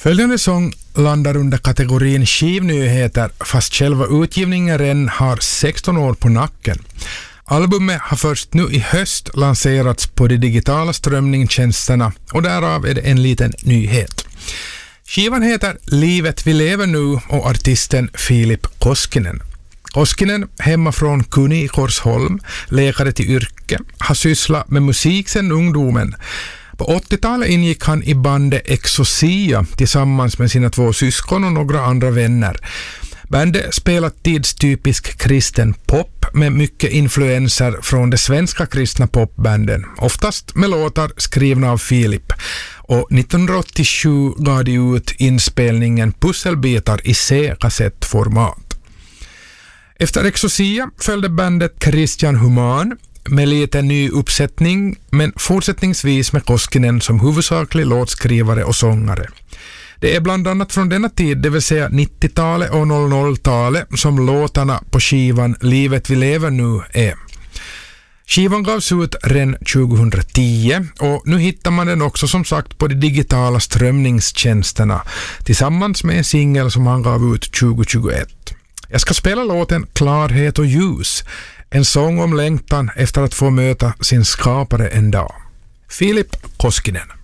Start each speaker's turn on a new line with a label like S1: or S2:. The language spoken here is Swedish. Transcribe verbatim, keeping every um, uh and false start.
S1: Följande sång landar under kategorin skivnyheter fast själva utgivningen redan har sexton år på nacken. Albumet har först nu i höst lanserats på de digitala strömningstjänsterna och därav är det en liten nyhet. Skivan heter Livet vi lever nu och artisten Filip Koskinen. Koskinen, hemma från Kuni i Korsholm, läkare till yrke, har sysslat med musik sedan ungdomen. På åttiotalet ingick han i bandet Exosia tillsammans med sina två syskon och några andra vänner. Bandet spelar tidstypisk kristen pop med mycket influenser från de svenska kristna popbanden, oftast med låtar skrivna av Filip. Och nittonhundraåttiosju gav de ut inspelningen Pusselbitar i C-kassettformat. Efter Exosia följde bandet Christian Human med lite ny uppsättning, men fortsättningsvis med Koskinen som huvudsaklig låtskrivare och sångare. Det är bland annat från denna tid, det vill säga nittiotalet och noll noll-talet, som låtarna på skivan Livet vi lever nu är. Skivan gavs ut redan tjugohundratio och nu hittar man den också som sagt på de digitala strömningstjänsterna tillsammans med en singel som han gav ut tjugohundratjugoett. Jag ska spela låten Klarhet och ljus, en sång om längtan efter att få möta sin skapare en dag. Filip Koskinen.